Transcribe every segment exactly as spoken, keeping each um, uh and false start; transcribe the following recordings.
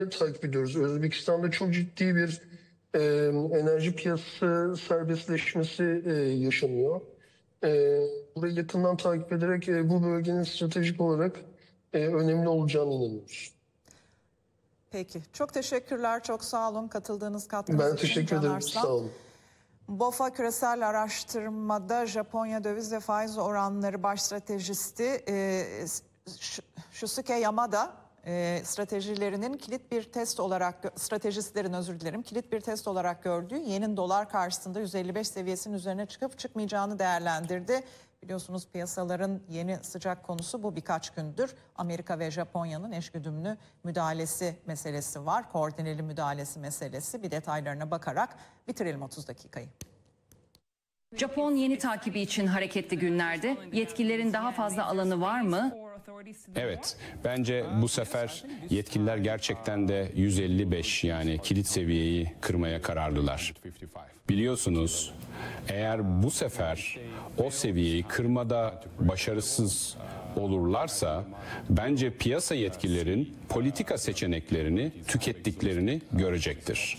takip ediyoruz. Özbekistan'da çok ciddi bir e, enerji piyasası serbestleşmesi e, yaşanıyor. E, Burayı yakından takip ederek e, bu bölgenin stratejik olarak e, önemli olacağına inanıyoruz. Peki. Çok teşekkürler. Çok sağ olun katıldığınız katkınız Ben için. teşekkür Can ederim. Arslan. Sağ olun. BOFA küresel araştırmada Japonya döviz ve faiz oranları baş stratejisti e, Shusuke Yamada e, stratejilerinin kilit bir test olarak stratejistlerin özür dilerim kilit bir test olarak gördüğü yenin dolar karşısında yüz elli beş seviyesinin üzerine çıkıp çıkmayacağını değerlendirdi. Biliyorsunuz piyasaların yeni sıcak konusu bu birkaç gündür. Amerika ve Japonya'nın eşgüdümlü müdahalesi meselesi var. Koordineli müdahalesi meselesi. Bir detaylarına bakarak bitirelim otuz dakikayı. Japon yeni takibi için hareketli günlerde yetkililerin daha fazla alanı var mı? Evet, bence bu sefer yetkililer gerçekten de yüz elli beş yani kilit seviyeyi kırmaya kararlılar. Biliyorsunuz, eğer bu sefer o seviyeyi kırmada başarısız olurlarsa bence piyasa yetkililerin politika seçeneklerini tükettiklerini görecektir.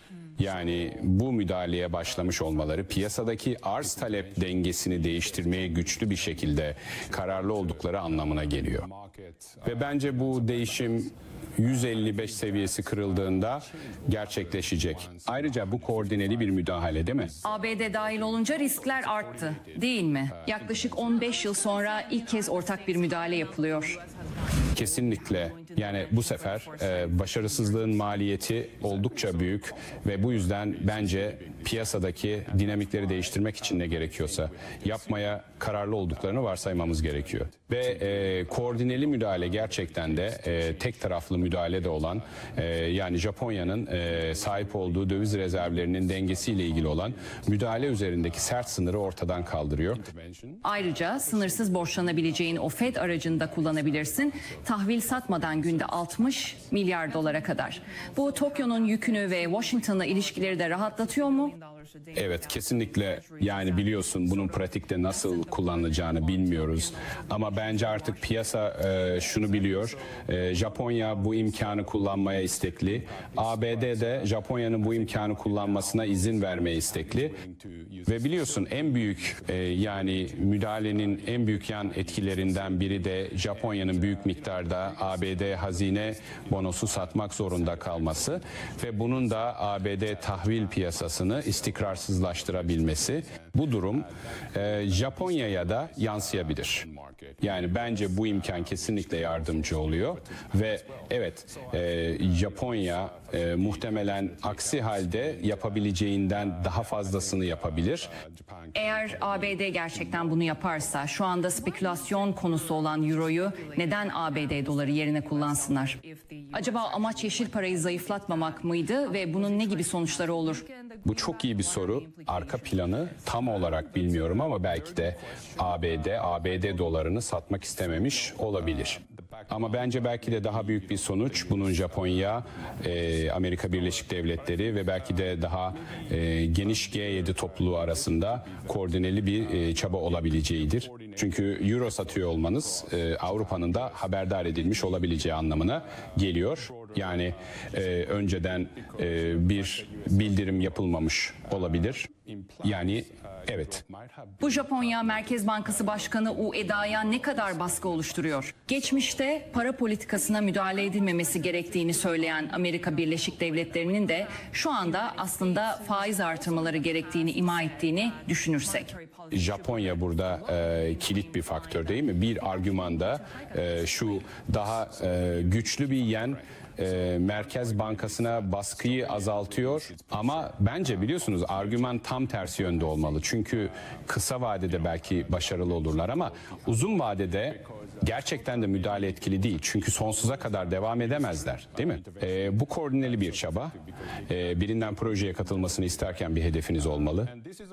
Yani bu müdahaleye başlamış olmaları piyasadaki arz talep dengesini değiştirmeye güçlü bir şekilde kararlı oldukları anlamına geliyor. Ve bence bu değişim yüz elli beş seviyesi kırıldığında gerçekleşecek. Ayrıca bu koordineli bir müdahale değil mi? A B D dahil olunca riskler arttı, değil mi? Yaklaşık on beş yıl sonra ilk kez ortak bir müdahale yapılıyor. Kesinlikle. Yani bu sefer e, başarısızlığın maliyeti oldukça büyük ve bu yüzden bence piyasadaki dinamikleri değiştirmek için ne gerekiyorsa yapmaya kararlı olduklarını varsaymamız gerekiyor. Ve e, koordineli müdahale gerçekten de e, tek taraflı müdahale de olan e, yani Japonya'nın e, sahip olduğu döviz rezervlerinin dengesiyle ilgili olan müdahale üzerindeki sert sınırı ortadan kaldırıyor. Ayrıca sınırsız borçlanabileceğin o Fed aracını da kullanabilirsin. Tahvil satmadan günde altmış milyar dolara kadar. Bu Tokyo'nun yükünü ve Washington'la ilişkileri de rahatlatıyor mu? Evet, kesinlikle. Yani biliyorsun bunun pratikte nasıl kullanılacağını bilmiyoruz. Ama bence artık piyasa e, şunu biliyor. E, Japonya bu imkanı kullanmaya istekli. A B D de Japonya'nın bu imkanı kullanmasına izin vermeye istekli. Ve biliyorsun en büyük e, yani müdahalenin en büyük yan etkilerinden biri de Japonya'nın büyük miktarda A B D hazine bonosu satmak zorunda kalması ve bunun da A B D tahvil piyasasını istikrarsızlaştırabilmesi. Bu durum e, Japonya'ya da yansıyabilir. Yani bence bu imkan kesinlikle yardımcı oluyor ve evet e, Japonya e, muhtemelen aksi halde yapabileceğinden daha fazlasını yapabilir. Eğer A B D gerçekten bunu yaparsa şu anda spekülasyon konusu olan Euro'yu neden A B D doları yerine kullansınlar? Acaba amaç yeşil parayı zayıflatmamak mıydı ve bunun ne gibi sonuçları olur? Bu çok iyi bir soru. Arka planı tam olarak bilmiyorum ama belki de A B D, A B D dolarını satmak istememiş olabilir. Ama bence belki de daha büyük bir sonuç bunun Japonya, e, Amerika Birleşik Devletleri ve belki de daha e, geniş G yedi topluluğu arasında koordineli bir e, çaba olabileceğidir. Çünkü Euro satıyor olmanız e, Avrupa'nın da haberdar edilmiş olabileceği anlamına geliyor. Yani e, önceden e, bir bildirim yapılmamış olabilir. Yani evet. Bu Japonya Merkez Bankası Başkanı Ueda'ya ne kadar baskı oluşturuyor? Geçmişte para politikasına müdahale edilmemesi gerektiğini söyleyen Amerika Birleşik Devletleri'nin de şu anda aslında faiz artırmaları gerektiğini ima ettiğini düşünürsek. Japonya burada e, kilit bir faktör değil mi? Bir argümanda e, şu daha e, güçlü bir yen e, Merkez Bankası'na baskıyı azaltıyor ama bence biliyorsunuz argüman tam tersi yönde olmalı. Çünkü kısa vadede belki başarılı olurlar ama uzun vadede gerçekten de müdahale etkili değil. Çünkü sonsuza kadar devam edemezler, değil mi? E, bu koordineli bir çaba. E, birinden projeye katılmasını isterken bir hedefiniz olmalı.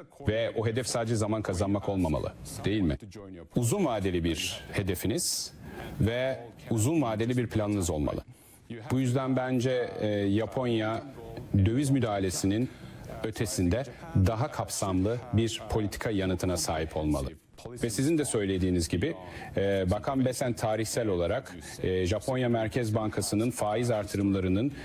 Ve o hedef sadece zaman kazanmak olmamalı, değil mi? Uzun vadeli bir hedefiniz ve uzun vadeli bir planınız olmalı. Bu yüzden bence e, Japonya döviz müdahalesinin ötesinde daha kapsamlı bir politika yanıtına sahip olmalı. Ve sizin de söylediğiniz gibi e, Bakan Besen tarihsel olarak e, Japonya Merkez Bankası'nın faiz artırımlarının